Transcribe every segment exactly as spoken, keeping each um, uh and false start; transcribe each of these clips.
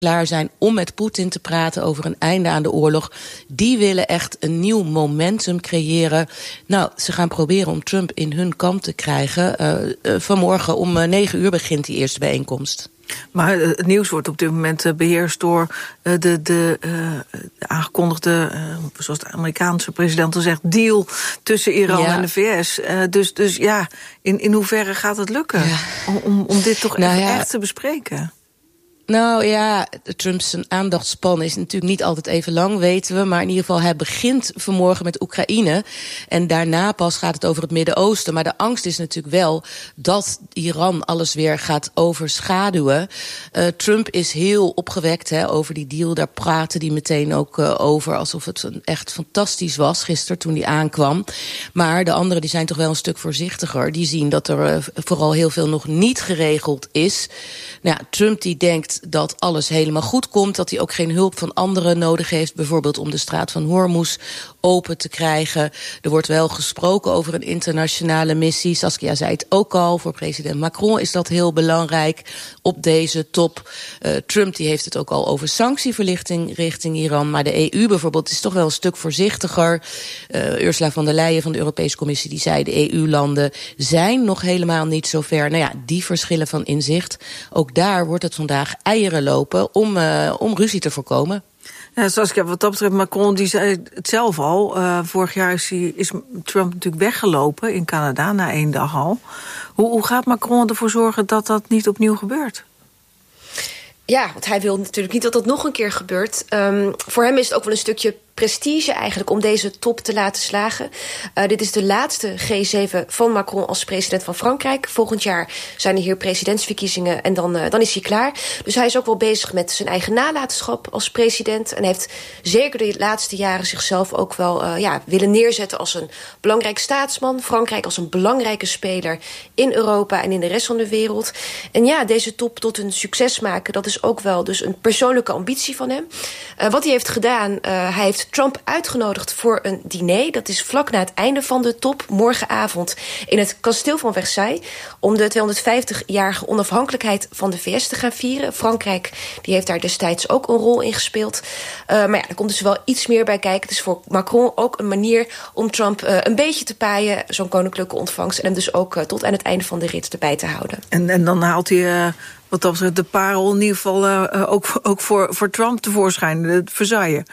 klaar zijn om met Poetin te praten over een einde aan de oorlog. Die willen echt een nieuw momentum creëren. Nou, ze gaan proberen om Trump in hun kamp te krijgen. Uh, uh, vanmorgen om uh, negen uur begint die eerste bijeenkomst. Maar het nieuws wordt op dit moment beheerst door de, de, de, de aangekondigde, zoals de Amerikaanse president al zegt, deal tussen Iran ja. en de V S. Dus, dus ja, in, in hoeverre gaat het lukken ja. om, om dit toch nou echt, ja. echt te bespreken? Nou ja, Trumps aandachtspan is natuurlijk niet altijd even lang, weten we. Maar in ieder geval, hij begint vanmorgen met Oekraïne. En daarna pas gaat het over het Midden-Oosten. Maar de angst is natuurlijk wel dat Iran alles weer gaat overschaduwen. Uh, Trump is heel opgewekt hè, over die deal. Daar praten die meteen ook uh, over alsof het echt fantastisch was gisteren toen die aankwam. Maar de anderen die zijn toch wel een stuk voorzichtiger. Die zien dat er uh, vooral heel veel nog niet geregeld is. Nou ja, Trump die denkt dat alles helemaal goed komt, dat hij ook geen hulp van anderen nodig heeft, bijvoorbeeld om de straat van Hormuz open te krijgen. Er wordt wel gesproken over een internationale missie. Saskia zei het ook al, voor president Macron is dat heel belangrijk op deze top. Uh, Trump die heeft het ook al over sanctieverlichting richting Iran, maar de E U bijvoorbeeld is toch wel een stuk voorzichtiger. Uh, Ursula von der Leyen van de Europese Commissie die zei de E U-landen zijn nog helemaal niet zo ver. Nou ja, die verschillen van inzicht. Ook daar wordt het vandaag eieren lopen om, uh, om ruzie te voorkomen. Ja, Saskia, wat dat betreft, Macron die zei het zelf al. Uh, vorig jaar is, hij, is Trump natuurlijk weggelopen in Canada na één dag al. Hoe, hoe gaat Macron ervoor zorgen dat dat niet opnieuw gebeurt? Ja, want hij wil natuurlijk niet dat dat nog een keer gebeurt. Um, voor hem is het ook wel een stukje prestige eigenlijk om deze top te laten slagen. Uh, dit is de laatste G zeven van Macron als president van Frankrijk. Volgend jaar zijn er hier presidentsverkiezingen en dan, uh, dan is hij klaar. Dus hij is ook wel bezig met zijn eigen nalatenschap als president. En heeft zeker de laatste jaren zichzelf ook wel uh, ja, willen neerzetten als een belangrijk staatsman. Frankrijk als een belangrijke speler in Europa en in de rest van de wereld. En ja, deze top tot een succes maken, dat is ook wel dus een persoonlijke ambitie van hem. Uh, wat hij heeft gedaan, uh, hij heeft Trump uitgenodigd voor een diner. Dat is vlak na het einde van de top, morgenavond in het kasteel van Versailles, om de tweehonderdvijftigjarige onafhankelijkheid van de V S te gaan vieren. Frankrijk die heeft daar destijds ook een rol in gespeeld. Uh, maar ja, er komt dus wel iets meer bij kijken. Het is voor Macron ook een manier om Trump uh, een beetje te paaien, zo'n koninklijke ontvangst, en hem dus ook uh, tot aan het einde van de rit erbij te houden. En, en dan haalt hij Uh... wat dat betreft de parel in ieder geval uh, ook, ook voor, voor Trump tevoorschijn, het Versailles.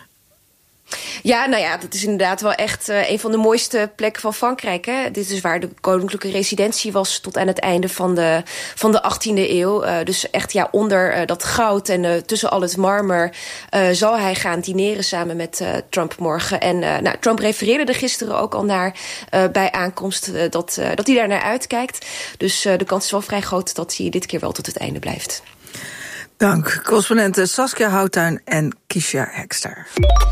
Ja, nou ja, dat is inderdaad wel echt uh, een van de mooiste plekken van Frankrijk. Hè? Dit is waar de koninklijke residentie was tot aan het einde van de, van de achttiende eeuw. Uh, dus echt ja, onder uh, dat goud en uh, tussen al het marmer uh, zal hij gaan dineren samen met uh, Trump morgen. En uh, nou, Trump refereerde er gisteren ook al naar uh, bij aankomst uh, dat, uh, dat hij daar naar uitkijkt. Dus uh, de kans is wel vrij groot dat hij dit keer wel tot het einde blijft. Dank, correspondenten Saskia Houttuin en Kiesja Hekster.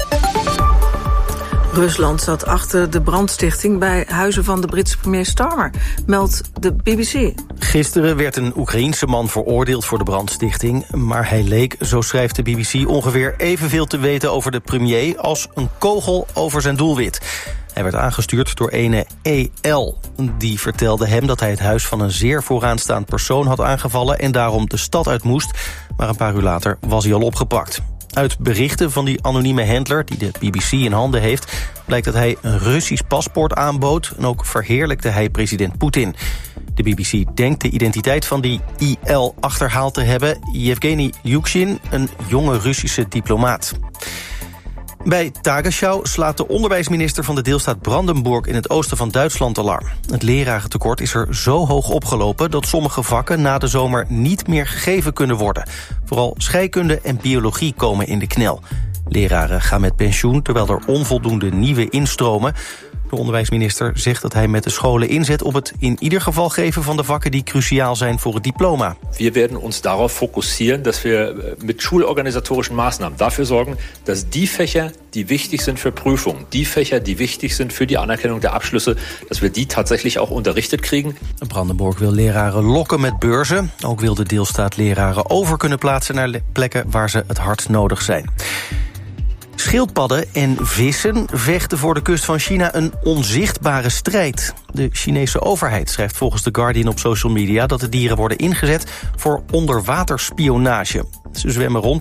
Rusland zat achter de brandstichting bij huizen van de Britse premier Starmer, meldt de B B C. Gisteren werd een Oekraïense man veroordeeld voor de brandstichting, maar hij leek, zo schrijft de B B C, ongeveer evenveel te weten over de premier als een kogel over zijn doelwit. Hij werd aangestuurd door ene E L. Die vertelde hem dat hij het huis van een zeer vooraanstaand persoon had aangevallen en daarom de stad uit moest, maar een paar uur later was hij al opgepakt. Uit berichten van die anonieme handler, die de B B C in handen heeft, blijkt dat hij een Russisch paspoort aanbood en ook verheerlijkte hij president Poetin. De B B C denkt de identiteit van die I L achterhaald te hebben, Yevgeny Yukshin, een jonge Russische diplomaat. Bij Tagesschau slaat de onderwijsminister van de deelstaat Brandenburg in het oosten van Duitsland alarm. Het lerarentekort is er zo hoog opgelopen dat sommige vakken na de zomer niet meer gegeven kunnen worden. Vooral scheikunde en biologie komen in de knel. Leraren gaan met pensioen terwijl er onvoldoende nieuwe instromen. De onderwijsminister zegt dat hij met de scholen inzet op het in ieder geval geven van de vakken die cruciaal zijn voor het diploma. Wir werden uns darauf fokussieren, dass wir mit schulorganisatorischen Maßnahmen dafür sorgen, dass die Fächer, die wichtig sind für Prüfungen, die Fächer, die wichtig sind für die Anerkennung der Abschlüsse, dass wir die tatsächlich auch unterrichtet kriegen. Brandenburg wil leraren lokken met beurzen. Ook wil de deelstaat leraren over kunnen plaatsen naar plekken waar ze het hard nodig zijn. Schildpadden en vissen vechten voor de kust van China een onzichtbare strijd. De Chinese overheid schrijft volgens The Guardian op social media dat de dieren worden ingezet voor onderwaterspionage. Ze zwemmen rond